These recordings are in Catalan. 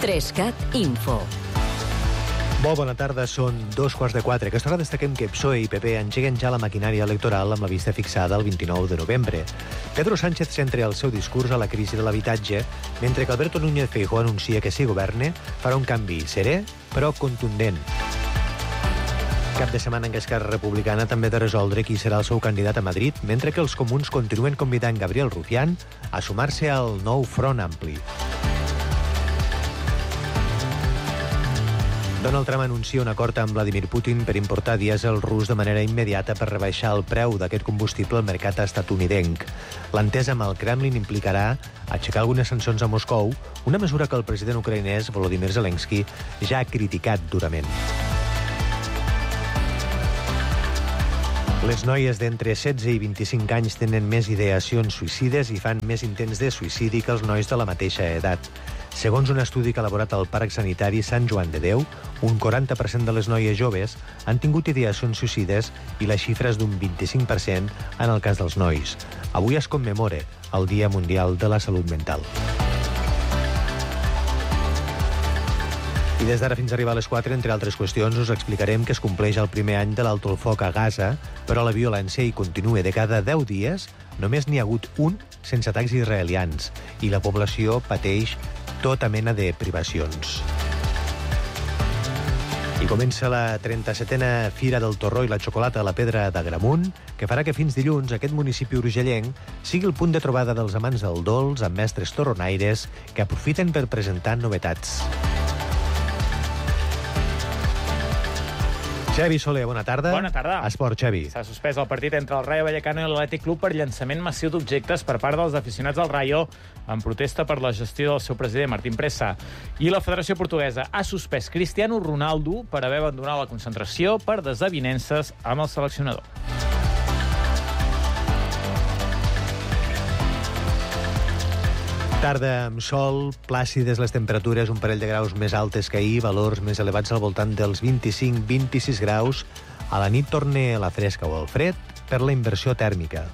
3CAT Info. Molt bona tarda, són 3:45. A aquesta hora destaquem que PSOE i PP engeguen ja la maquinària electoral amb la vista fixada el 29 de novembre. Pedro Sánchez centra el seu discurs a la crisi de l'habitatge, mentre que Alberto Núñez Feijóo anuncia que si governa farà un canvi serè, però contundent. Cap de setmana en què Esquerra Republicana també ha de resoldre qui serà el seu candidat a Madrid, mentre que els comuns continuen convidant Gabriel Rufián a sumar-se al nou Front Ampli. Donald Trump anuncia un acord amb Vladimir Putin per importar dièsel rus de manera immediata per rebaixar el preu d'aquest combustible al mercat estatunidenc. L'entesa amb el Kremlin implicarà aixecar algunes sancions a Moscou, una mesura que el president ucraïnès Volodymyr Zelensky ja ha criticat durament. Les noies d'entre 16 i 25 anys tenen més ideacions suïcides i fan més intents de suïcidi que els nois de la mateixa edat. Segons un estudi que ha elaborat el Parc Sanitari Sant Joan de Déu, un 40% de les noies joves han tingut ideacions suïcides i la xifra és d'un 25% en el cas dels nois. Avui es commemora el Dia Mundial de la Salut Mental. I des d'ara fins a arribar a les 4, entre altres qüestions, us explicarem que es compleix el primer any de l'alto el foc a Gaza, però la violència hi continua. De cada 10 dies, només n'hi ha hagut un sense atacs israelians i la població pateix tota mena de privacions. I comença la 37a Fira del Torró i la Xocolata a la Pedra d'Agramunt, que farà que fins dilluns aquest municipi urgellenc sigui el punt de trobada dels amants del dolç amb mestres torronaires que aprofiten per presentar novetats. Xavi Soler, bona tarda. Bona tarda. Esport, Xavi. S'ha suspès el partit entre el Rayo Vallecano i l'Atlètic Club per llançament massiu d'objectes per part dels aficionats del Rayo en protesta per la gestió del seu president, Martín Presa. I la Federació Portuguesa ha suspès Cristiano Ronaldo per haver abandonat la concentració per desavinences amb el seleccionador. Tarda amb sol, plàcides les temperatures, un parell de graus més altes que ahir, valors més elevats al voltant dels 25-26 graus. A la nit torna la fresca o el fred per la inversió tèrmica.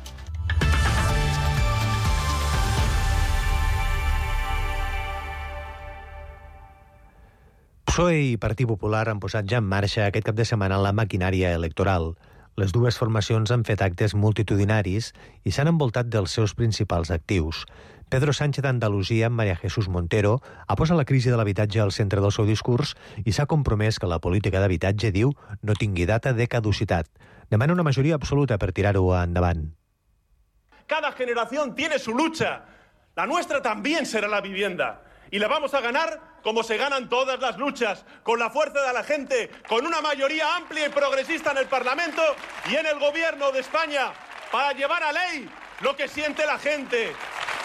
PSOE i Partit Popular han posat ja en marxa aquest cap de setmana la maquinària electoral. Les dues formacions han fet actes multitudinaris i s'han envoltat dels seus principals actius. Pedro Sánchez d'Andalusia, amb María Jesús Montero, ha posat la crisi de l'habitatge al centre del seu discurs i s'ha compromès que la política d'habitatge, diu, no tingui data de caducitat. Demana una majoria absoluta per tirar-ho endavant. Cada generación tiene su lucha. La nuestra también será la vivienda. Y la vamos a ganar como se ganan todas las luchas, con la fuerza de la gente, con una mayoría amplia y progresista en el Parlamento y en el Gobierno de España, para llevar a ley lo que siente la gente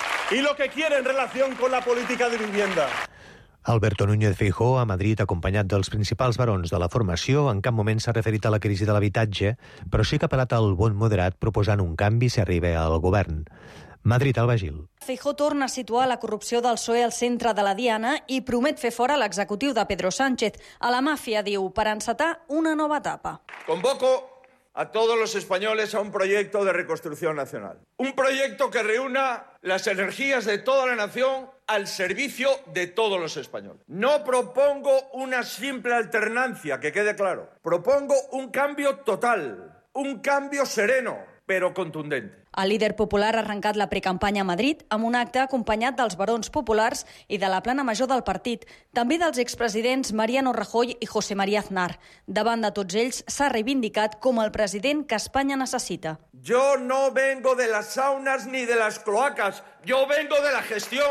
y lo que quiere en relación con la política de vivienda. Alberto Núñez Feijóo, a Madrid, acompanyat dels principals barons de la formació, en cap moment s'ha referit a la crisi de l'habitatge, però sí que ha apel·lat al bon moderat proposant un canvi si arriba al govern. Madrid, Alba Gil. Feijóo torna a situar la corrupció del PSOE al centre de la diana i promet fer fora l'executiu de Pedro Sánchez. A la màfia, diu, per encetar una nova etapa. Convoco a todos los españoles a un proyecto de reconstrucción nacional. Un proyecto que reúna las energías de toda la nación al servicio de todos los españoles. No propongo una simple alternancia, que quede claro. Propongo un cambio total, un cambio sereno, però contundent. El líder popular ha arrencat la precampanya a Madrid amb un acte acompanyat dels barons populars i de la plana major del partit, també dels expresidents Mariano Rajoy i José María Aznar. Davant de tots ells s'ha reivindicat com el president que Espanya necessita. Yo no vengo de las saunas ni de las cloacas, yo vengo de la gestión,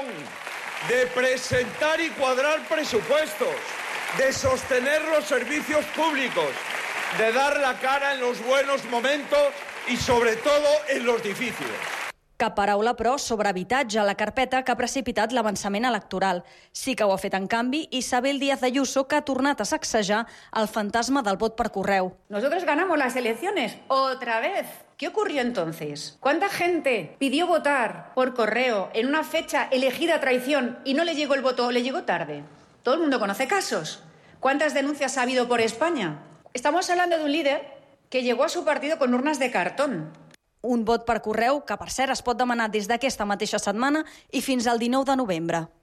de presentar y cuadrar presupuestos, de sostener los servicios públicos, de dar la cara en los buenos momentos i, sobretot, en los difíciles. Cap paraula, però, sobre habitatge a la carpeta que ha precipitat l'avançament electoral. Sí que ho ha fet, en canvi, Isabel Díaz Ayuso, que ha tornat a sacsejar el fantasma del vot per correu. Nosotros ganamos las elecciones otra vez. ¿Qué ocurrió entonces? ¿Cuánta gente pidió votar por correo en una fecha elegida a traición y no le llegó el voto o le llegó tarde? Todo el mundo conoce casos. ¿Cuántas denuncias ha habido por España? Estamos hablando de un líder que llegó a su partido con urnas de cartón. Un vot per correu que, per cert, es pot demanar des d'aquesta mateixa setmana i fins al 19 de novembre.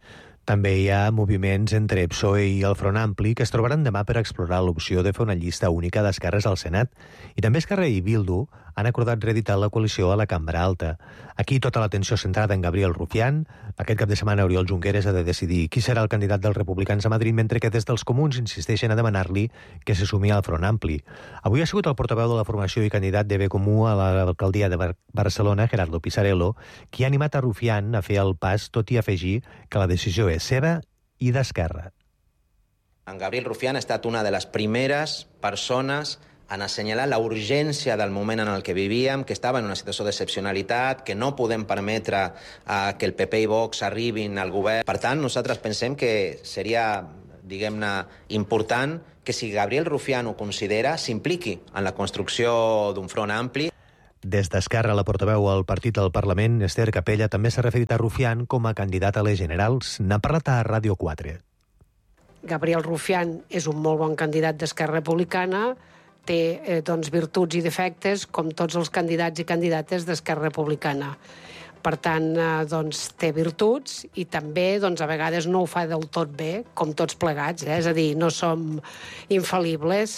També hi ha moviments entre PSOE i el Front Ampli que es trobaran demà per explorar l'opció de fer una llista única d'esquerres al Senat. I també Esquerra i Bildu han acordat reeditar la coalició a la Cambra Alta. Aquí tota l'atenció centrada en Gabriel Rufián. Aquest cap de setmana Oriol Junqueras ha de decidir qui serà el candidat dels republicans a Madrid, mentre que des dels comuns insisteixen a demanar-li que se sumi al Front Ampli. Avui ha sigut el portaveu de la formació i candidat de Bé Comú a l'alcaldia de Barcelona, Gerardo Pisarello, qui ha animat a Rufián a fer el pas, tot i afegir que la decisió és seva i d'Esquerra. En Gabriel Rufián ha estat una de les primeres persones en assenyalar la urgència del moment en el que vivíem, que estava en una situació d'excepcionalitat, que no podem permetre que el PP i Vox arribin al govern. Per tant, nosaltres pensem que seria, diguem-ne, important que si Gabriel Rufián ho considera, s'impliqui en la construcció d'un front ampli. Des d'Esquerra, la portaveu al partit al Parlament, Esther Capella, també s'ha referit a Rufián com a candidat a les generals. N'ha parlat a Ràdio 4. Gabriel Rufián és un molt bon candidat d'Esquerra Republicana, té virtuts i defectes com tots els candidats i candidates d'Esquerra Republicana. Per tant, té virtuts i també a vegades no ho fa del tot bé, com tots plegats, és a dir, no som infal·libles.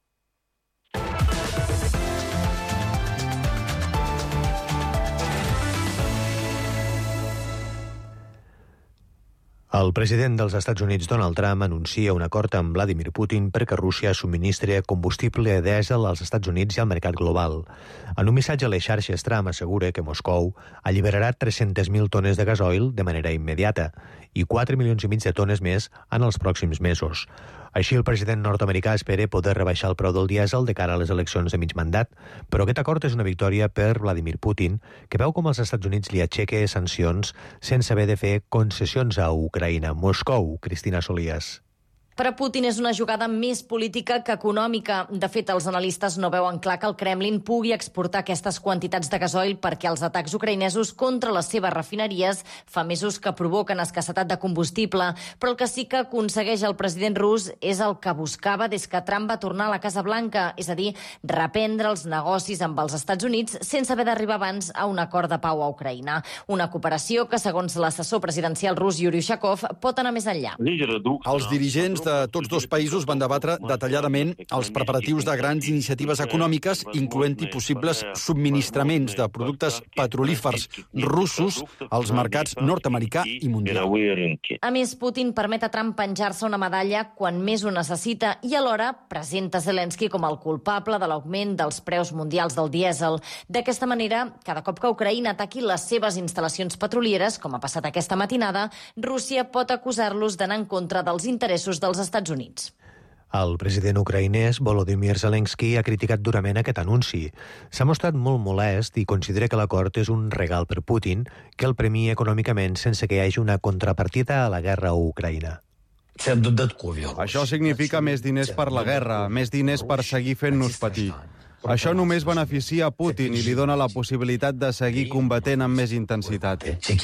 El president dels Estats Units, Donald Trump, anuncia un acord amb Vladimir Putin perquè Rússia subministri combustible dièsel als Estats Units i al mercat global. En un missatge a les xarxes, Trump assegura que Moscou alliberarà 300.000 tones de gasoil de manera immediata i 4 milions i mig de tones més en els pròxims mesos. Així, el president nord-americà espera poder rebaixar el preu del dièsel de cara a les eleccions de mig mandat, però aquest acord és una victòria per Vladimir Putin, que veu com els Estats Units li aixeca sancions sense haver de fer concessions a Ucraïna. Moscou, Cristina Solías. Per a Putin és una jugada més política que econòmica. De fet, els analistes no veuen clar que el Kremlin pugui exportar aquestes quantitats de gasoil perquè els atacs ucraïnesos contra les seves refineries fa mesos que provoquen escassetat de combustible. Però el que sí que aconsegueix el president rus és el que buscava des que Trump va tornar a la Casa Blanca, és a dir, reprendre els negocis amb els Estats Units sense haver d'arribar abans a un acord de pau a Ucraïna. Una cooperació que, segons l'assessor presidencial rus Yuri Ushakov, pot anar més enllà. Els dirigents de tots dos països van debatre detalladament els preparatius de grans iniciatives econòmiques, incloent-hi possibles subministraments de productes petrolífers russos als mercats nord-americà i mundial. A més, Putin permet a Trump penjar-se una medalla quan més ho necessita i alhora presenta Zelensky com el culpable de l'augment dels preus mundials del dièsel. D'aquesta manera, cada cop que Ucraïna ataqui les seves instal·lacions petrolieres, com ha passat aquesta matinada, Rússia pot acusar-los d'anar en contra dels interessos dels Estats Units. El president ucraïnès Volodymyr Zelensky ha criticat durament aquest anunci. S'ha mostrat molt molest i considera que l'acord és un regal per Putin que el premia econòmicament sense que hi hagi una contrapartida a la guerra a Ucraïna. Això significa més diners per la guerra, més diners per seguir fent-nos patir. Això només beneficia a Putin i li dona la possibilitat de seguir combatent amb més intensitat.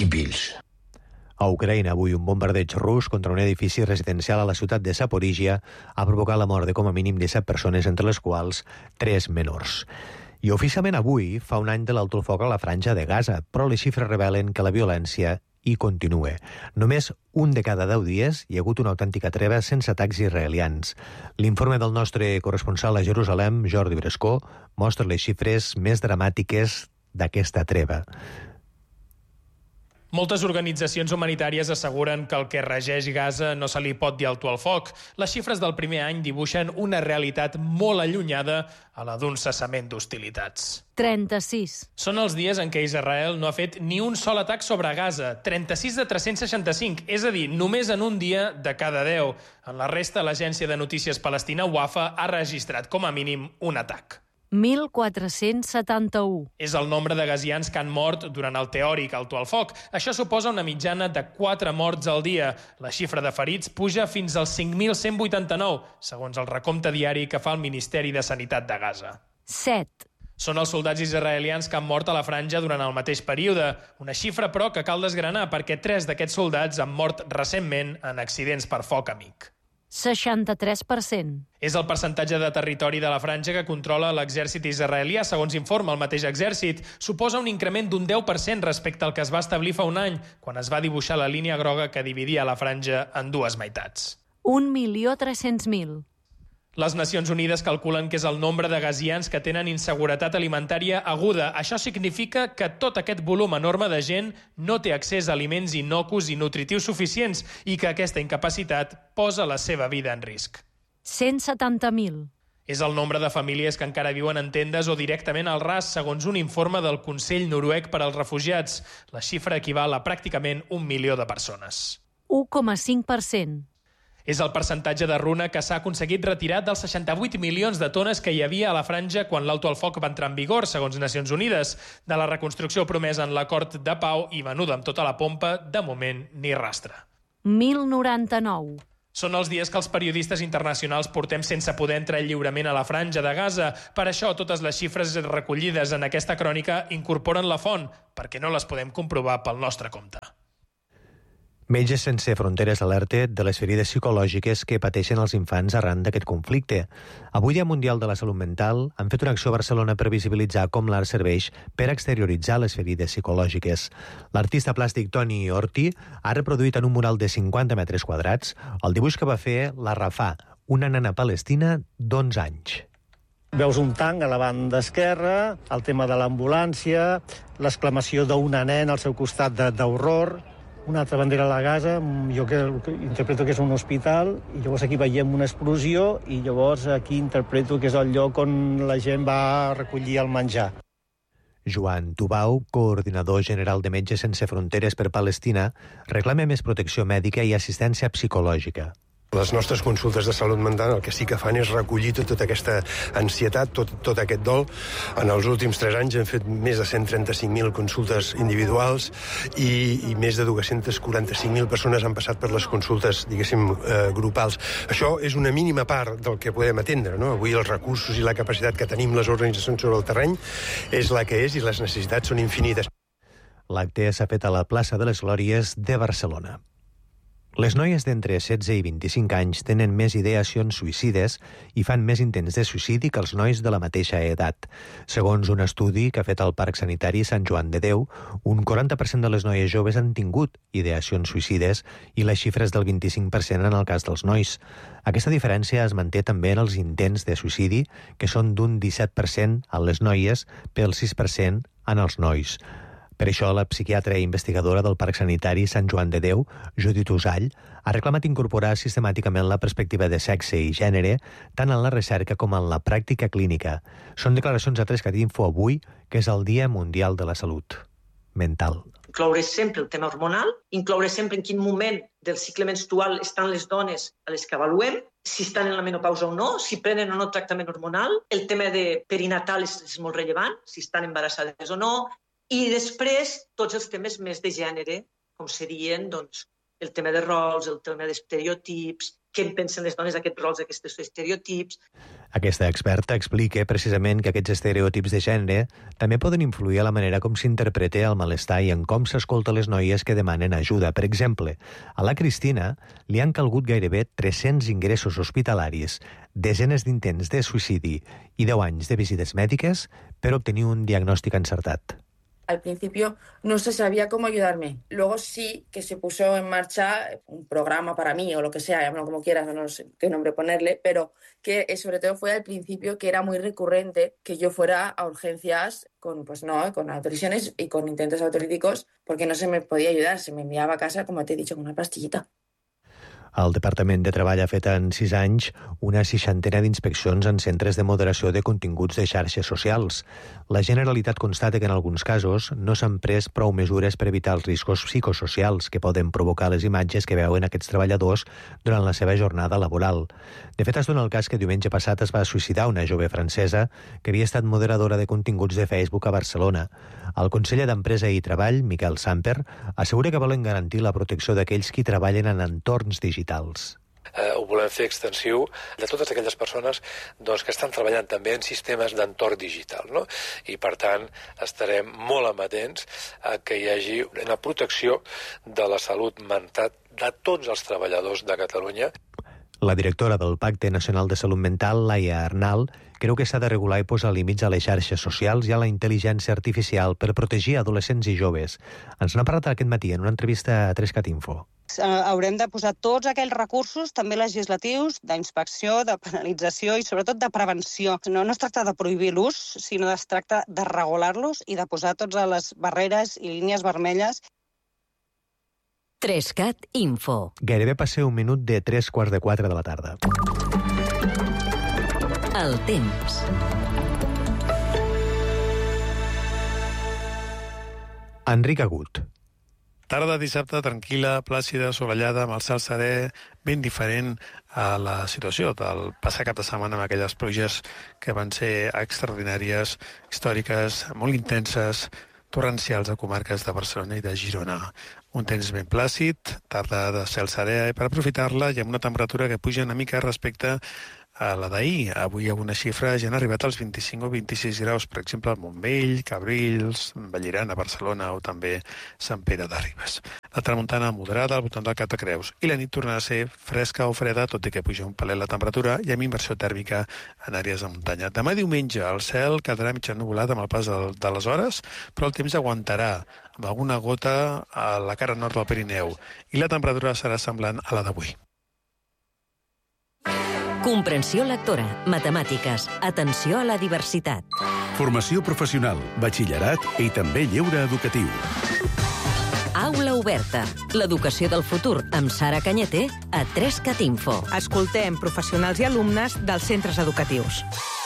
A Ucraïna, avui, un bombardeig rus contra un edifici residencial a la ciutat de Zaporizhia ha provocat la mort de com a mínim 17 persones, entre les quals 3 menors. I oficialment avui fa un any de l'alto el foc a la franja de Gaza, però les xifres revelen que la violència hi continua. Només un de cada 10 dies hi ha hagut una autèntica treva sense atacs israelians. L'informe del nostre corresponsal a Jerusalem, Jordi Brescó, mostra les xifres més dramàtiques d'aquesta treva. Moltes organitzacions humanitàries asseguren que el que regeix Gaza no se li pot dir alto al foc. Les xifres del primer any dibuixen una realitat molt allunyada a la d'un cessament d'hostilitats. 36. Són els dies en què Israel no ha fet ni un sol atac sobre Gaza. 36 de 365, és a dir, només en un dia de cada 10. En la resta, l'agència de notícies palestina Wafa ha registrat com a mínim un atac. 1.471. És el nombre de gazians que han mort durant el teòric alto al foc. Això suposa una mitjana de 4 morts al dia. La xifra de ferits puja fins als 5.189, segons el recompte diari que fa el Ministeri de Sanitat de Gaza. 7. Són els soldats israelians que han mort a la franja durant el mateix període. Una xifra, però, que cal desgranar perquè 3 d'aquests soldats han mort recentment en accidents per foc amic. 63%. És el percentatge de territori de la franja que controla l'exèrcit israelià. Segons informa el mateix exèrcit, suposa un increment d'un 10% respecte al que es va establir fa un any, quan es va dibuixar la línia groga que dividia la franja en dues meitats. 1.300.000. Les Nacions Unides calculen que és el nombre de gazians que tenen inseguretat alimentària aguda. Això significa que tot aquest volum enorme de gent no té accés a aliments innocus i nutritius suficients i que aquesta incapacitat posa la seva vida en risc. 170.000. És el nombre de famílies que encara viuen en tendes o directament al ras, segons un informe del Consell Noruec per als Refugiats. La xifra equival a pràcticament 1 milió de persones. 1,5%. És el percentatge de runa que s'ha aconseguit retirar dels 68 milions de tones que hi havia a la franja quan l'alto al foc va entrar en vigor, segons Nacions Unides. De la reconstrucció promesa en l'acord de pau i venuda amb tota la pompa, de moment ni rastre. 1.099. Són els dies que els periodistes internacionals portem sense poder entrar lliurement a la franja de Gaza. Per això, totes les xifres recollides en aquesta crònica incorporen la font, perquè no les podem comprovar pel nostre compte. Metges Sense Fronteres alerta de les ferides psicològiques que pateixen els infants arran d'aquest conflicte. Avui, Dia Mundial de la Salut Mental, han fet una acció a Barcelona per visibilitzar com l'art serveix per exterioritzar les ferides psicològiques. L'artista plàstic Toni Orti ha reproduït en un mural de 50 metres quadrats el dibuix que va fer la Rafà, una nena palestina d'11 anys. Veus un tanc a la banda esquerra, el tema de l'ambulància, l'exclamació d'una nena al seu costat d'horror, una altra bandera a la Gaza, jo que interpreto que és un hospital, i llavors aquí veiem una explosió, i llavors aquí interpreto que és el lloc on la gent va recollir el menjar. Joan Tubau, coordinador general de Metges Sense Fronteres per Palestina, reclama més protecció mèdica i assistència psicològica. Les nostres consultes de salut mental el que sí que fan és recollir tota aquesta ansietat, tot aquest dol. En els últims 3 anys hem fet més de 135.000 consultes individuals i més de 245.000 persones han passat per les consultes, diguéssim, grupals. Això és una mínima part del que podem atendre, no? Avui els recursos i la capacitat que tenim les organitzacions sobre el terreny és la que és i les necessitats són infinites. L'acte s'ha fet a la plaça de les Glòries de Barcelona. Les noies d'entre 16 i 25 anys tenen més ideacions suïcides i fan més intents de suïcidi que els nois de la mateixa edat. Segons un estudi que ha fet el Parc Sanitari Sant Joan de Déu, un 40% de les noies joves han tingut ideacions suïcides i la xifra és del 25% en el cas dels nois. Aquesta diferència es manté també en els intents de suïcidi, que són d'un 17% en les noies pel 6% en els nois. Per això, la psiquiatra i investigadora del Parc Sanitari Sant Joan de Déu, Judit Usall, ha reclamat incorporar sistemàticament la perspectiva de sexe i gènere tant en la recerca com en la pràctica clínica. Són declaracions a 3cat Info avui, que és el Dia Mundial de la Salut Mental. Incloure sempre el tema hormonal, incloure sempre en quin moment del cicle menstrual estan les dones a les que avaluem, si estan en la menopausa o no, si prenen o no tractament hormonal, el tema de perinatal és molt rellevant, si estan embarassades o no, i després tots els temes més de gènere, com serien doncs, el tema de rols, el tema d'estereotips, què en pensen les dones d'aquests rols, d'aquests estereotips. Aquesta experta explica precisament que aquests estereotips de gènere també poden influir a la manera com s'interpreta el malestar i en com s'escolta les noies que demanen ajuda. Per exemple, a la Cristina li han calgut gairebé 300 ingressos hospitalaris, desenes d'intents de suïcidi i 10 anys de visites mèdiques per obtenir un diagnòstic encertat. Al principio no se sabía cómo ayudarme. Luego sí que se puso en marcha un programa para mí o lo que sea, llámalo como quieras, no sé qué nombre ponerle, pero que sobre todo fue al principio que era muy recurrente que yo fuera a urgencias con autorizaciones y con intentos autolíticos porque no se me podía ayudar, se me enviaba a casa, como te he dicho, con una pastillita. El Departament de Treball ha fet en 6 anys una 60ena d'inspeccions en centres de moderació de continguts de xarxes socials. La Generalitat constata que en alguns casos no s'han pres prou mesures per evitar els riscos psicosocials que poden provocar les imatges que veuen aquests treballadors durant la seva jornada laboral. De fet, es dona el cas que diumenge passat es va suïcidar una jove francesa que havia estat moderadora de continguts de Facebook a Barcelona. El conseller d'Empresa i Treball, Miquel Samper, assegura que volen garantir la protecció d'aquells qui treballen en entorns digitals. Ho volem fer extensiu de totes aquelles persones que estan treballant també en sistemes d'entorn digital, no? I per tant estarem molt amatents a que hi hagi una protecció de la salut mental de tots els treballadors de Catalunya. La directora del Pacte Nacional de Salut Mental, Laia Arnal, creu que s'ha de regular i posar límits a les xarxes socials i a la intel·ligència artificial per protegir adolescents i joves. Ens n'ha parlat aquest matí en una entrevista a 3cat Info. Haurem de posar tots aquells recursos, també legislatius, d'inspecció, de penalització i sobretot de prevenció. No es tracta de prohibir l'ús, sinó es tracta de regular-los i de posar totes les barreres i línies vermelles. 3cat Info. Gairebé passeu un minut de 3:15 de la tarda. El temps. Enric Agut. Tarda dissabte tranquil·la, plàcida, assolellada, amb el cel serè, ben diferent a la situació del passat cap de setmana amb aquelles pluges que van ser extraordinàries, històriques, molt intenses, torrencials a comarques de Barcelona i de Girona. Un temps ben plàcid, tarda de cel serè, per aprofitar-la i amb una temperatura que puja una mica respecte a la d'ahir. Avui algunes xifres ja han arribat als 25 o 26 graus, per exemple, al Montmell, Cabrils, Vallirana, Barcelona o també Sant Pere de Ribes. La tramuntana moderada al voltant del Cap de Creus i la nit tornarà a ser fresca o freda, tot i que puja un pelet la temperatura i amb inversió tèrmica en àrees de muntanya. Demà diumenge el cel quedarà mig ennuvolat amb el pas de les hores, però el temps aguantarà amb alguna gota a la cara nord del Pirineu i la temperatura serà semblant a la d'avui. Comprensió lectora, matemàtiques, atenció a la diversitat. Formació professional, batxillerat i també lleure educatiu. Aula oberta, l'educació del futur amb Sara Cañete a 3cat Info. Escoltem professionals i alumnes dels centres educatius.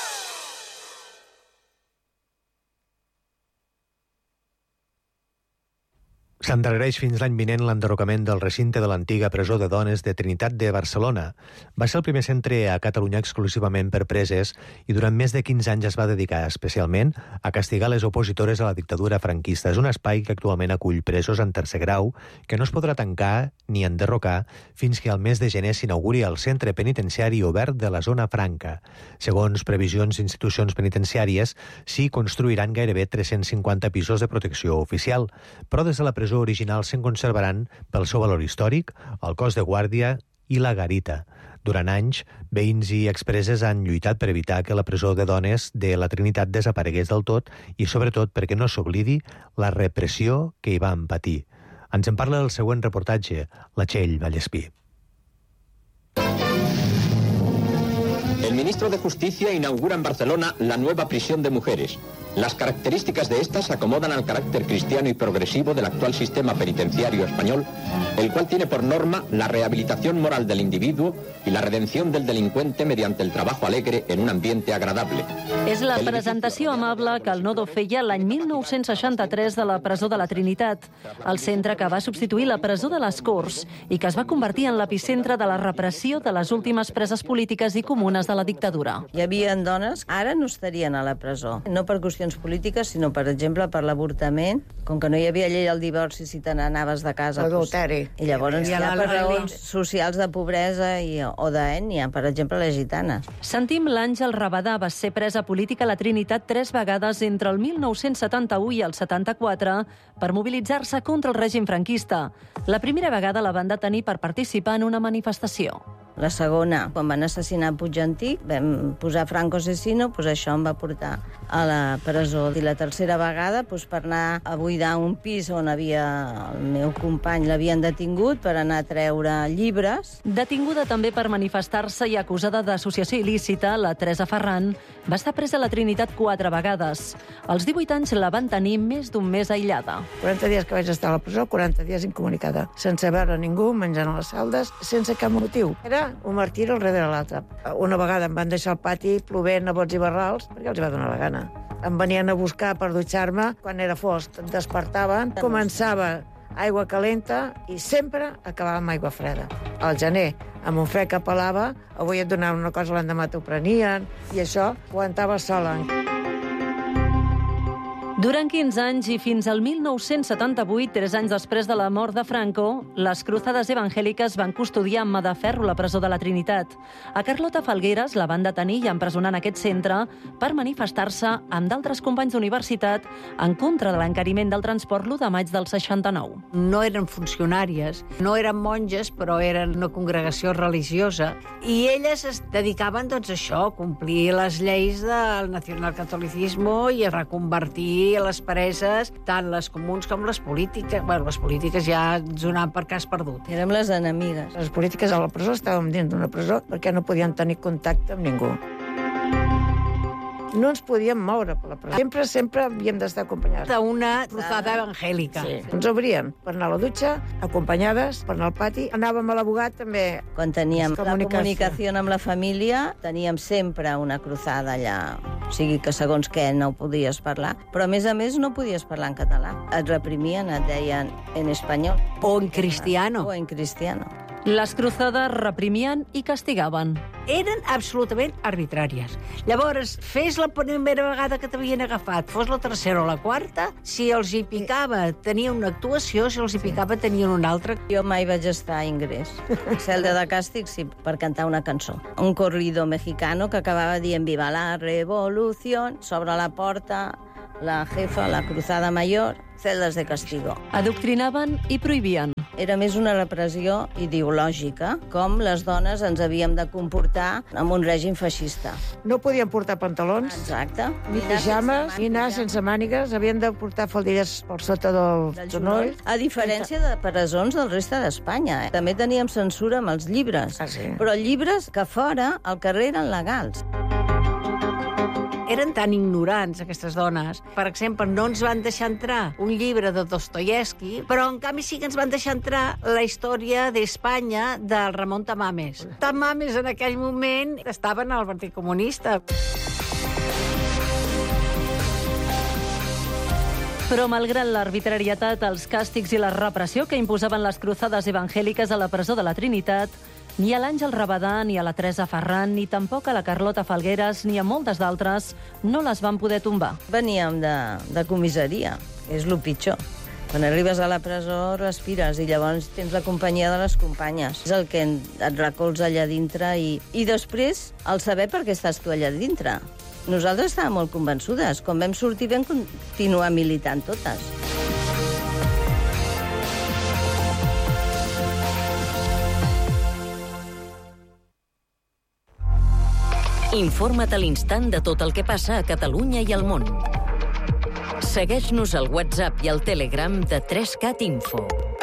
S'endarrereix fins l'any vinent l'enderrocament del recinte de l'antiga presó de dones de Trinitat de Barcelona. Va ser el primer centre a Catalunya exclusivament per preses i durant més de 15 anys es va dedicar especialment a castigar les opositores a la dictadura franquista. És un espai que actualment acull presos en tercer grau que no es podrà tancar ni enderrocar fins que al mes de gener s'inauguri el centre penitenciari obert de la zona franca. Segons previsions d'institucions penitenciàries, s'hi construiran gairebé 350 pisos de protecció oficial, però des de la presó original se'n conservaran pel seu valor històric, el cos de guàrdia i la garita. Durant anys, veïns i expreses han lluitat per evitar que la presó de dones de la Trinitat desaparegués del tot i, sobretot, perquè no s'oblidi la repressió que hi van patir. Ens en parla el següent reportatge, la Txell Vallespí. El ministro de Justicia inaugura en Barcelona la nueva prisión de mujeres. Las características de estas se acomodan al carácter cristiano y progresivo del actual sistema penitenciario español, el cual tiene por norma la rehabilitación moral del individuo y la redención del delincuente mediante el trabajo alegre en un ambiente agradable. És la presentació amable que el Nodo feia l'any 1963 de la presó de la Trinitat, el centre que va substituir la presó de les Corts i que es va convertir en l'epicentre de la repressió de les últimes preses polítiques i comunes de la dictadura. Hi havia dones, ara no estarien a la presó, no per qüestions polítiques, sinó, per exemple, per l'avortament. Com que no hi havia llei al divorci si te n'anaves de casa... Adulteri. I llavors hi ha per raons socials de pobresa o d'ètnia, per exemple, les gitanes. Sentim l'Àngel Rabadà va ser presa política a la Trinitat 3 vegades entre el 1971 i el 74 per mobilitzar-se contra el règim franquista. La primera vegada la van detenir per participar en una manifestació. La segona, quan van assassinar Puig Antic, vam posar Franco asesino, doncs això em va portar a la presó. I la tercera vegada, per anar a buidar un pis on havia el meu company, l'havien detingut per anar a treure llibres. Detinguda també per manifestar-se i acusada d'associació il·lícita, la Teresa Ferran va estar presa a la Trinitat 4 vegades. Als 18 anys la van tenir més d'un mes aïllada. 40 dies que vaig estar a la presó, 40 dies incomunicada, sense veure ningú, menjant a les celdes, sense cap motiu. Era un martiri al darrere l'altre. Una vegada em van deixar al pati plovent a bots i barrals perquè els hi va donar la gana. Em venien a buscar per dutxar-me quan era fosc. Em despertaven, començava aigua calenta i sempre acabava amb aigua freda. Al gener, amb un fred que pelava, avui et donaven una cosa, l'endemà t'ho prenien, i això aguantava sola. Durant 15 anys i fins al 1978, 3 anys després de la mort de Franco, les Cruzades Evangèliques van custodiar amb mà de ferro la presó de la Trinitat. A Carlota Falgueres la van detenir i empresonar en aquest centre per manifestar-se amb d'altres companys d'universitat en contra de l'encariment del transport l'1 de maig del 69. No eren funcionàries, no eren monges, però eren una congregació religiosa. I elles es dedicaven, doncs, a això, a complir les lleis del nacionalcatolicismo i a reconvertir les preses, tant les comuns com les polítiques. Bueno, les polítiques ja ens donaven per cas perdut. Érem les enemigues. Les polítiques a la presó estàvem dins d'una presó perquè no podien tenir contacte amb ningú. No ens podíem moure per la presó. Sempre havíem d'estar acompanyades. D'una cruzada evangèlica. Sí. Ens obríem per anar a la dutxa, acompanyades, per anar al pati. Anàvem a l'abogat, també. Quan teníem la comunicació amb la família, teníem sempre una cruzada allà. O sigui que segons què no podies parlar. Però, a més, no podies parlar en català. Et reprimien, et deien en espanyol. O en cristiano. O en cristiano. Les Cruzades reprimien i castigaven. Eren absolutament arbitràries. Llavors, fes la primera vegada que t'havien agafat, fos la tercera o la quarta, si els hi picava tenia una actuació, si els hi picava tenien una altra. Jo mai vaig estar a ingrés. Celda de càstig, sí, per cantar una cançó. Un corrido mexicano que acabava dient Viva la revolución, s'obre la porta, la jefa, la cruzada mayor, celdes de castigo. Adoctrinaven i prohibien. Era més una repressió ideològica, com les dones ens havíem de comportar amb un règim feixista. No podíem portar pantalons, exacte, ni pijames, ni anar sense mànigues, havien de portar faldilles per sota del genoll. A diferència de presons del reste d'Espanya. També teníem censura amb els llibres, però llibres que fora, al carrer, eren legals. Eren tan ignorants, aquestes dones. Per exemple, no ens van deixar entrar un llibre de Dostoievski, però en canvi sí que ens van deixar entrar la història d'Espanya del Ramon Tamames. Tamames en aquell moment estaven al Partit Comunista. Però malgrat l'arbitrarietat, els càstigs i la repressió que imposaven les Cruzades Evangèliques a la presó de la Trinitat, ni a l'Àngel Rabadà, ni a la Teresa Ferran, ni tampoc a la Carlota Falgueres, ni a moltes d'altres, no les van poder tombar. Veníem de comissaria, és el pitjor. Quan arribes a la presó respires i llavors tens la companyia de les companyes. És el que et recolza allà dintre i després el saber per què estàs tu allà dintre. Nosaltres estàvem molt convençudes. Quan vam sortir vam continuar militant totes. Informa't a l'instant de tot el que passa a Catalunya i al món. Segueix-nos al WhatsApp i al Telegram de 3CAT Info.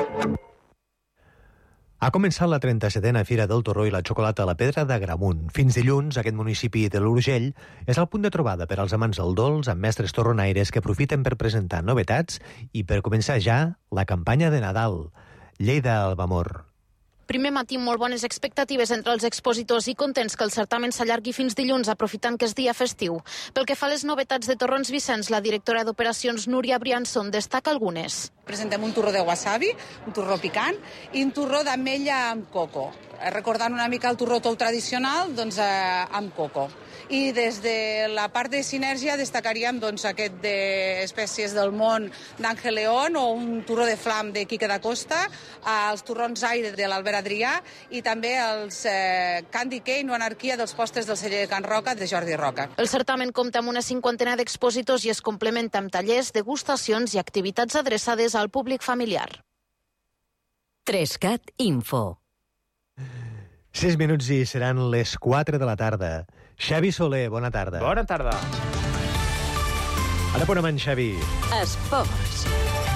Ha començat la 37a Fira del Torró i la Xocolata a la Pedra d'Agramunt. Fins dilluns, aquest municipi de l'Urgell és el punt de trobada per als amants del dolç amb mestres torronaires que aprofiten per presentar novetats i per començar ja la campanya de Nadal. Lleida Albamor. Primer matí, molt bones expectatives entre els expositors i contents que el certamen s'allargui fins dilluns, aprofitant que és dia festiu. Pel que fa a les novetats de Torrons Vicenç, la directora d'operacions Núria Briançon destaca algunes. Presentem un torró de wasabi, un torró picant i un torró d'ametlla amb coco. Recordant una mica el torró tou tradicional, doncs amb coco. I des de la part de sinergia destacaríem aquest d'espècies del món d'Àngel León o un torró de flam de Quique da Costa, els torrons aire de l'Albert Adrià i també els Candy Cane o Anarquia dels postres del celler de Can Roca de Jordi Roca. El certamen compta amb una 50 d'expositors i es complementa amb tallers, degustacions i activitats adreçades al públic familiar. 3CAT Info. 6 minuts i seran les 4 de la tarda. Xavi Soler, bona tarda. Bona tarda. Ara ponem en Xavi. Esports.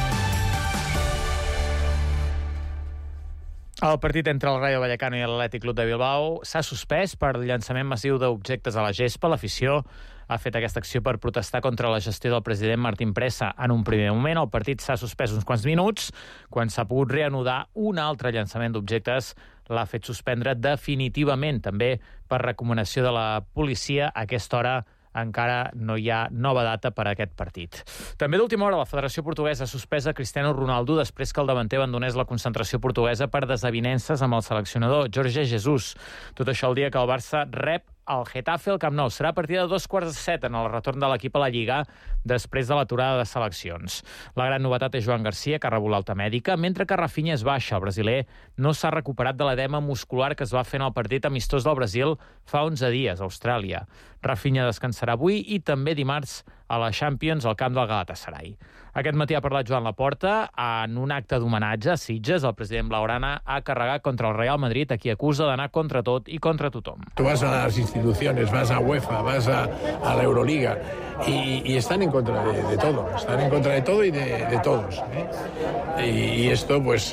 El partit entre el Rayo Vallecano i l'Atlètic Club de Bilbao s'ha suspès per llançament massiu d'objectes a la gespa. L'afició ha fet aquesta acció per protestar contra la gestió del president Martín Presa. En un primer moment, el partit s'ha suspès uns quants minuts. Quan s'ha pogut reanudar un altre llançament d'objectes, l'ha fet suspendre definitivament, també per recomanació de la policia. A aquesta hora encara no hi ha nova data per a aquest partit. També d'última hora, la Federació Portuguesa ha suspès a Cristiano Ronaldo després que el davanter abandonés la concentració portuguesa per desavinences amb el seleccionador Jorge Jesus. Tot això el dia que el Barça rep el Getafe al Camp Nou. Serà a partir de 7:15 en el retorn de l'equip a la Lliga després de l'aturada de seleccions. La gran novetat és Joan Garcia, que ha rebut l'alta mèdica, mentre que Rafinha és baixa. El brasiler no s'ha recuperat de l'edema muscular que es va fer en el partit amistós del Brasil fa 11 dies a Austràlia. Rafinha descansarà avui i també dimarts a la Champions al camp del Galatasaray. Aquest matí ha parlat Joan Laporta en un acte d'homenatge a Sitges. El president blaugrana ha carregat contra el Real Madrid, a qui acusa d'anar contra tot i contra tothom. Tú vas a las instituciones, vas a UEFA, vas a la Euroliga y están en contra de todo. Están en contra de todo y de todos. Y esto pues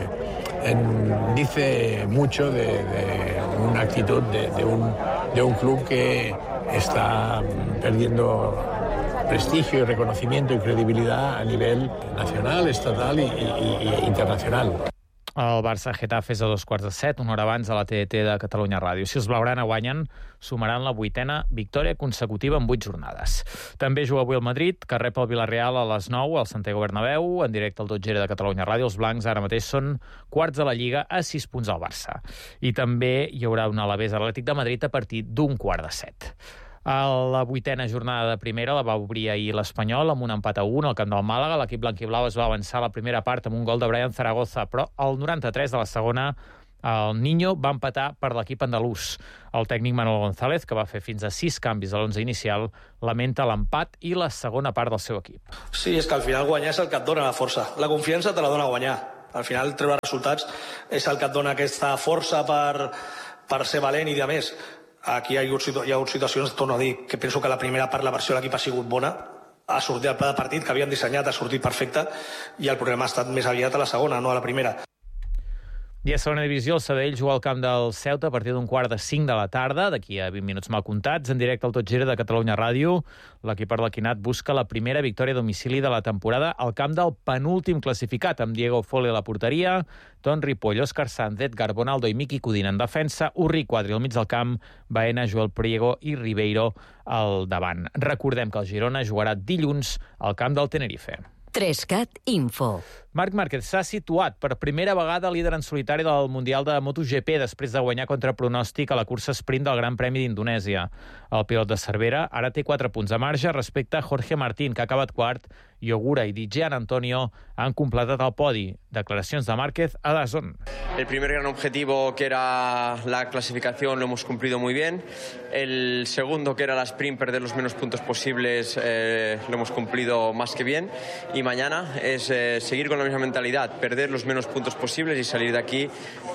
dice mucho de una actitud de un club que está perdiendo prestigio y reconocimiento y credibilidad a nivel nacional, estatal y internacional. El Barça-Getafe és a 7:15, una hora abans a la TDT de Catalunya Ràdio. Si els blaugrana guanyen, sumaran la 8ª victòria consecutiva en 8 jornades. També juga avui el Madrid, que rep el Villarreal a les 9 al Santiago Bernabéu, en directe al 12 de Catalunya Ràdio. Els blancs ara mateix són quarts de la Lliga a 6 punts al Barça. I també hi haurà un Alavés Atlètic de Madrid a partir d'15:45. A la 8ª jornada de primera la va obrir ahir l'Espanyol amb un empat a 1 al camp del Màlaga. L'equip blanquiblau es va avançar a la primera part amb un gol de Brian Zaragoza, però al 93 de la segona el Niño va empatar per l'equip andalús. El tècnic Manuel González, que va fer fins a 6 canvis a l'11 inicial, lamenta l'empat i la segona part del seu equip. Sí, és que al final guanyar és el que et dona la força. La confiança te la dona guanyar. Al final treure resultats és el que et dona aquesta força per ser valent i, a més, aquí hi ha hagut situacions, torno a dir, que penso que la primera part la versió de l'equip ha sigut bona, ha sortit el pla de partit que havien dissenyat, ha sortit perfecte, i el problema ha estat més aviat a la segona, no a la primera. I a segona divisió, el Sabadell juga al camp del Ceuta a partir d'4:45 de la tarda, d'aquí a 20 minuts mal comptats, en directe al Tot Gira de Catalunya Ràdio. L'equip arlequinat busca la primera victòria a domicili de la temporada al camp del penúltim classificat, amb Diego Fole a la porteria, Ton Ripoll, Òscar Sanz, Edgar Bonaldo i Miqui Codina en defensa, Urri Quadri al mig del camp, Baena, Joel Priego i Ribeiro al davant. Recordem que el Girona jugarà dilluns al camp del Tenerife. 3CAT Info. Marc Márquez s'ha situat per primera vegada líder en solitari del Mundial de MotoGP després de guanyar contra pronòstic a la cursa sprint del Gran Premi d'Indonèsia. El pilot de Cervera ara té 4 punts de marge respecte a Jorge Martín, que ha acabat quart, i Ogura i Dijan Antonio han completat el podi. Declaracions de Márquez a DAZN. El primer gran objetivo, que era la clasificación, lo hemos cumplido muy bien. El segundo, que era la sprint, perder los menos puntos posibles, lo hemos cumplido más que bien. Y mañana es seguir con la misma mentalidad, perder los menos puntos posibles y salir de aquí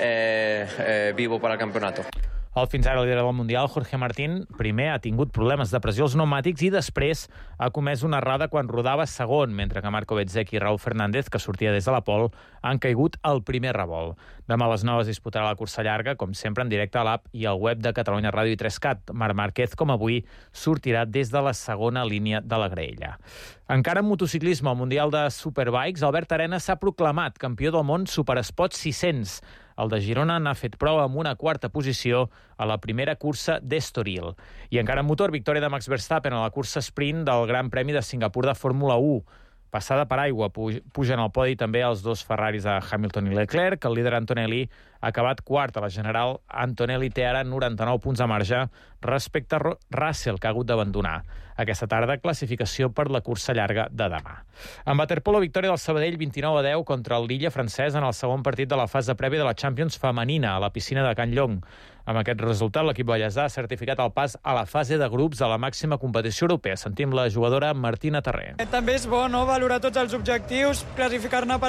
vivo para el campeonato. El fins ara líder del Mundial, Jorge Martín, primer ha tingut problemes de pressió als pneumàtics i després ha comès una errada quan rodava segon, mentre que Marco Bezzecchi i Raúl Fernández, que sortia des de la pole, han caigut al primer revolt. Demà a les 9 es disputarà la cursa llarga, com sempre en directe a l'app i al web de Catalunya Ràdio i 3CAT. Marc Márquez, com avui, sortirà des de la segona línia de la graella. Encara en motociclisme, al Mundial de Superbikes, Albert Arenas s'ha proclamat campió del món Supersport 600. El de Girona n'ha fet prova amb una 4a posició a la primera cursa d'Estoril. I encara en motor, victòria de Max Verstappen a la cursa sprint del Gran Premi de Singapur de Fórmula 1. Passada per aigua, pugen al podi també els dos Ferraris de Hamilton i Leclerc. El líder Antonelli ha acabat quart a la general. Antonelli té ara 99 punts de marge respecte a Russell, que ha hagut d'abandonar. Aquesta tarda, classificació per la cursa llarga de demà. En waterpolo, victòria del Sabadell 29-10 contra el Lilla francès en el segon partit de la fase prèvia de la Champions femenina a la piscina de Can Llong. Amb aquest resultat, l'equip ballesà ha certificat el pas a la fase de grups de la màxima competició europea. Sentim la jugadora Martina Terré. També és bo, no?, valorar tots els objectius, classificar-nos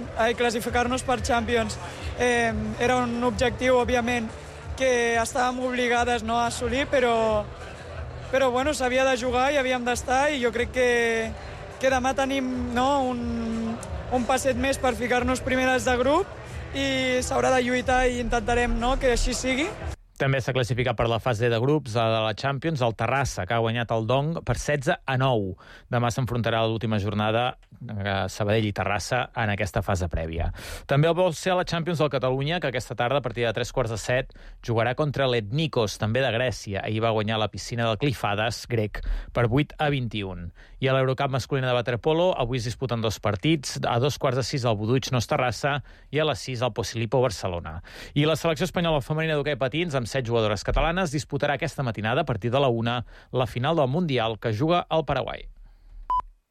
per Champions. Era un objectiu, òbviament, que estàvem obligades, no, a assolir, però bueno, s'havia de jugar i havíem d'estar, i jo crec que demà tenim, no, un passet més per ficar-nos primeres de grup, i s'haurà de lluitar i intentarem, no, que així sigui. També s'ha classificat per la fase de grups de la Champions el Terrassa, que ha guanyat el Dong per 16-9. Demà s'enfrontarà a l'última jornada Sabadell i Terrassa en aquesta fase prèvia. També el vol ser a la Champions del Catalunya, que aquesta tarda, a partir de 3:15, jugarà contra l'Ethnikos, també de Grècia. Ahir va guanyar la piscina del Clifades, grec, per 8-21. I a l'Eurocup masculina de waterpolo, avui es disputen 2 partits, a 2:15 al Budućnos Terrassa i a les 6 al Posillipo Barcelona. I la selecció espanyola femenina d'hoquei patins, amb 7 jugadores catalanes, disputarà aquesta matinada, a partir de la 1, la final del Mundial, que juga al Paraguai.